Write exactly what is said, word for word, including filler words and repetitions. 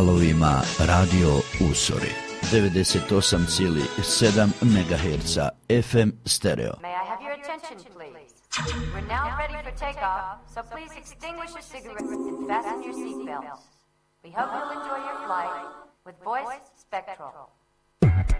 valovima Radio Usori. devedeset osam zarez sedam megaherca F M stereo. May I have your attention, please? We're now ready for takeoff, so please extinguish your cigarettes and fasten your seatbelts. We hope you'll enjoy your flight with Voice Spectral.